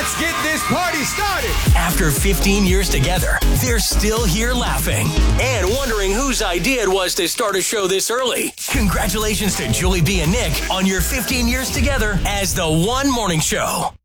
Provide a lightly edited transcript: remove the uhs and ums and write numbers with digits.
Let's get this party started. After 15 years together, they're still here laughing and wondering whose idea it was to start a show this early. Congratulations to Julie B and Nick on your 15 years together as the One Morning Show.